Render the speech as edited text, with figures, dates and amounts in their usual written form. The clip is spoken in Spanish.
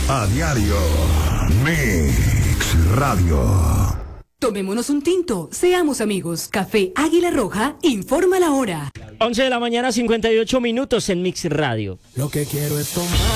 A diario. Mix Radio. Tomémonos un tinto, seamos amigos. Café Águila Roja informa la hora. 11 de la mañana, 58 minutos en Mix Radio. Lo que quiero es tomar.